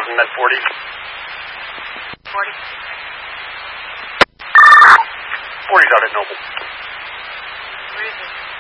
Gordon at 40. 40. 40's out at Noble. Where is it?